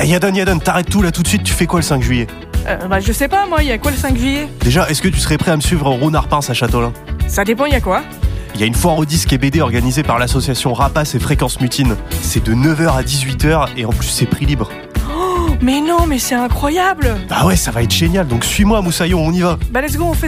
Yadan, t'arrêtes tout là tout de suite, tu fais quoi le 5 juillet? Je sais pas moi, il y a quoi le 5 juillet? Déjà, est-ce que tu serais prêt à me suivre au Rhône Arpins à Châteaulin? Ça dépend, il y a quoi? Il y a une foire aux disques et BD organisée par l'association Rapace et Fréquence Mutine. C'est de 9h à 18h et en plus c'est prix libre. Mais non, mais c'est incroyable! Bah ouais, ça va être génial, donc suis-moi Moussaillon, on y va. Let's go, on fait